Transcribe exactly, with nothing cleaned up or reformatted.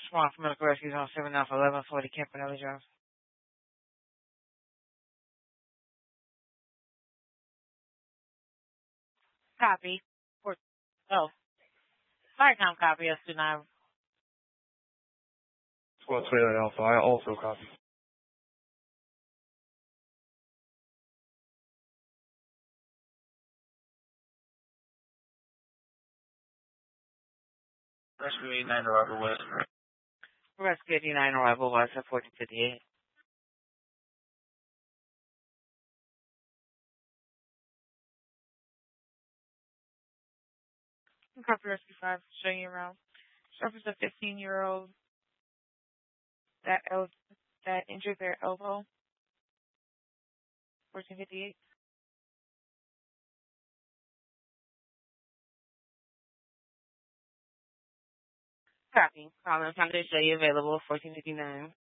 Swan from Medical Rescues on seven Alpha eleven forty Campanelli Drive. Copy. Or, oh, Firecom copy, S two nine. twelve twenty-nine Alpha, I also copy. Rescue eighty-nine arrival west. Rescue eighty-nine arrival west at fourteen fifty-eight. Copy Rescue five, showing you around. Surface a fifteen year old that el- that injured their elbow. fourteen fifty-eight. Copy. Calling Foundation, show you available, fourteen fifty-nine.